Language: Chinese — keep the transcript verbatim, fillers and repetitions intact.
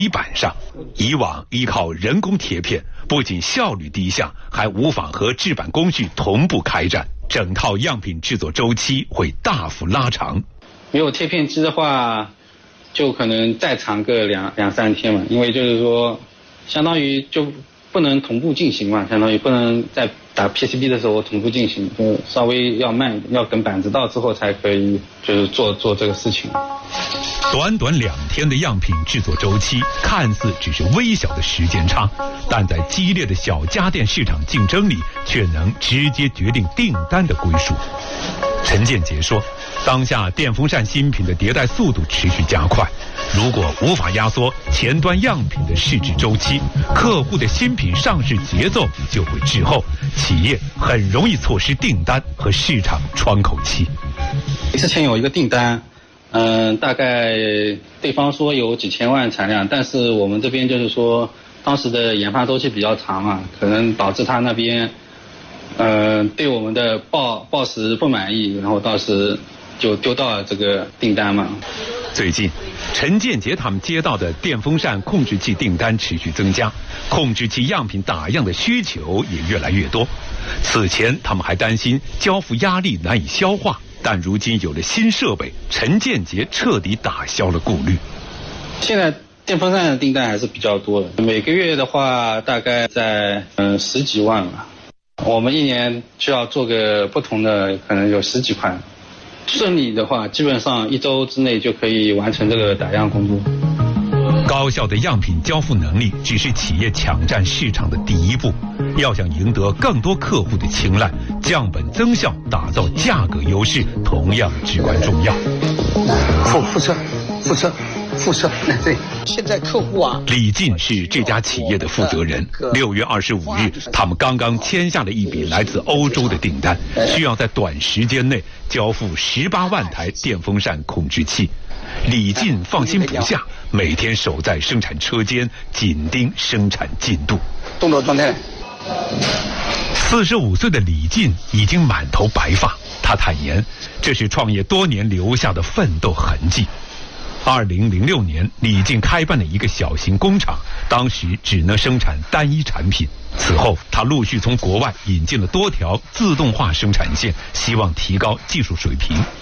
底板上。以往依靠人工贴片，不仅效率低下，还无法和制版工序同步开展，整套样品制作周期会大幅拉长。 没有贴片机的话，就可能再长个两两三天嘛，因为就是说，相当于就不能同步进行嘛，相当于不能在打 P C B 的时候同步进行，就稍微要慢一点，要等板子到之后才可以，就是做做这个事情。 短短两天的样品制作周期，看似只是微小的时间差，但在激烈的小家电市场竞争里，却能直接决定订单的归属。陈建杰说，当下电风扇新品的迭代速度持续加快，如果无法压缩前端样品的试制周期，客户的新品上市节奏就会滞后，企业很容易错失订单和市场窗口期。 之前有一个订单，嗯、呃，大概对方说有几千万产量，但是我们这边就是说，当时的研发周期比较长嘛，可能导致他那边，呃，对我们的报报时不满意，然后当时就丢到了这个订单嘛。 最近，陈建杰他们接到的电风扇控制器订单持续增加，控制器样品打样的需求也越来越多。此前他们还担心交付压力难以消化，但如今有了新设备，陈建杰彻底打消了顾虑。 现在电风扇的订单还是比较多的，每个月的话大概在嗯十几万吧。我们一年需要做个不同的，可能有十几款。顺利的话，基本上一周之内就可以完成这个打样工作。 高效的样品交付能力只是企业抢占市场的第一步，要想赢得更多客户的青睐，降本增效，打造价格优势，同样至关重要。 副副车，副车，副车，对。现在客户啊， 李进是这家企业的负责人。六月二十五日，他们刚刚签下了一笔来自欧洲的订单，需要在短时间内交付十八万台电风扇控制器。李进放心不下，每天守在生产车间，紧盯生产进度。 动作状态。 四十五岁的李进已经满头白发，他坦言，这是创业多年留下的奋斗痕迹。二零零六年，李进开办了一个小型工厂，当时只能生产单一产品。此后，他陆续从国外引进了多条自动化生产线，希望提高技术水平。